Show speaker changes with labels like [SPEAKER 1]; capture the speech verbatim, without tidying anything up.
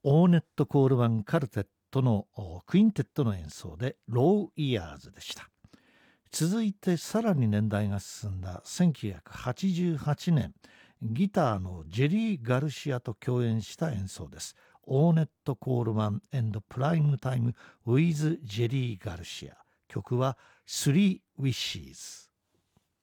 [SPEAKER 1] オーネット・コールマン・カルテットのクインテットの演奏でローイヤーズでした。続いてさらに年代が進んだせんきゅうひゃくはちじゅうはちねん、ギターのジェリー・ガルシアと共演した演奏です。オーネット・コールマン&プライムタイム with ジェリー・ガルシア。曲は Three Wishes。